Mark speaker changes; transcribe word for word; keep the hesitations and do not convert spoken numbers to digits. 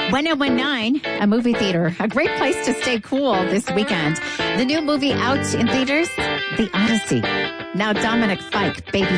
Speaker 1: ten nineteen, a movie theater, a great place to stay cool this weekend. The new movie out in theaters, The Odyssey. Now Dominic Fike, Baby